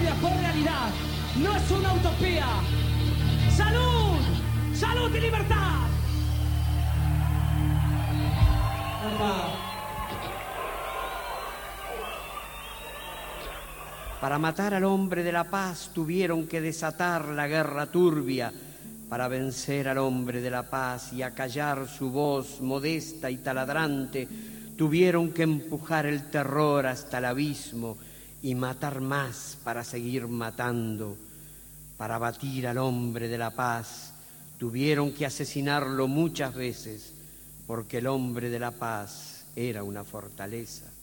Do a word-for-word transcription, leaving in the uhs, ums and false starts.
Asturias fue realidad, no es una utopía. ¡Salud! ¡Salud y libertad! Para matar al hombre de la paz tuvieron que desatar la guerra turbia. Para vencer al hombre de la paz y acallar su voz modesta y taladrante, tuvieron que empujar el terror hasta el abismo y matar más para seguir matando. Para batir al hombre de la paz, tuvieron que asesinarlo muchas veces, porque el hombre de la paz era una fortaleza.